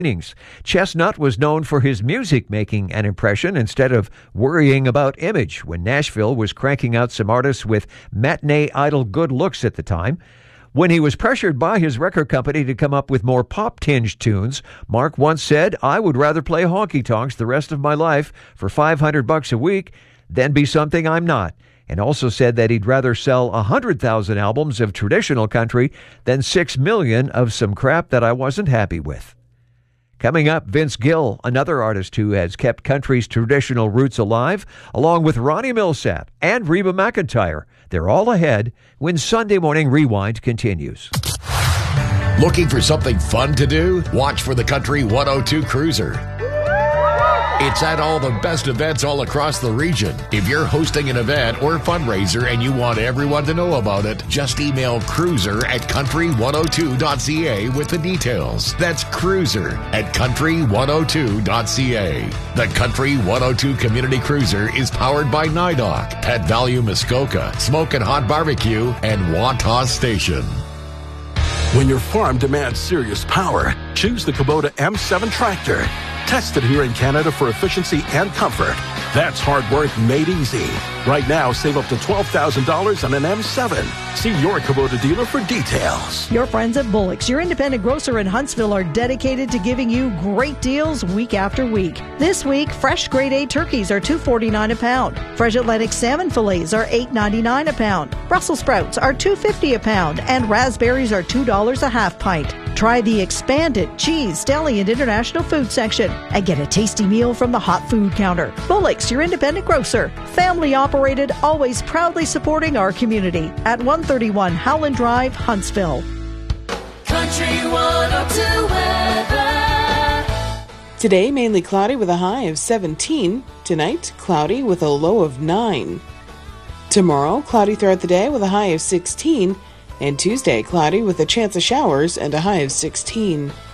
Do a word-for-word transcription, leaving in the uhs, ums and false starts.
Chestnut was known for his music making an impression instead of worrying about image when Nashville was cranking out some artists with matinee idol good looks at the time. When he was pressured by his record company to come up with more pop-tinged tunes, Mark once said, "I would rather play honky-tonks the rest of my life for five hundred bucks a week than be something I'm not." And also said that he'd rather sell one hundred thousand albums of traditional country than six million of some crap that I wasn't happy with. Coming up, Vince Gill, another artist who has kept country's traditional roots alive, along with Ronnie Millsap and Reba McEntire. They're all ahead when Sunday Morning Rewind continues. Looking for something fun to do? Watch for the Country one oh two Cruiser. It's at all the best events all across the region. If you're hosting an event or fundraiser and you want everyone to know about it, just email cruiser at country one oh two dot c a with the details. That's cruiser at country one oh two dot c a. The Country one oh two Community Cruiser is powered by NIDOC, Pet Value Muskoka, Smokin' Hot Barbecue, and Wantagh Station. When your farm demands serious power, choose the Kubota M seven tractor. Tested here in Canada for efficiency and comfort. That's hard work made easy. Right now, save up to twelve thousand dollars on an M seven. See your Kubota dealer for details. Your friends at Bullock's, your independent grocer in Huntsville, are dedicated to giving you great deals week after week. This week, fresh grade A turkeys are two forty-nine a pound. Fresh Atlantic salmon fillets are eight ninety-nine a pound. Brussels sprouts are two fifty a pound, and raspberries are two dollars a half pint. Try the expanded cheese, deli, and international food section and get a tasty meal from the hot food counter. Bullock's, your independent grocer. Family operated, always proudly supporting our community at one thirty-one Howland Drive, Huntsville. Country one oh two weather. Today, mainly cloudy with a high of seventeen. Tonight, cloudy with a low of nine. Tomorrow, cloudy throughout the day with a high of sixteen. And Tuesday, cloudy with a chance of showers and a high of sixteen.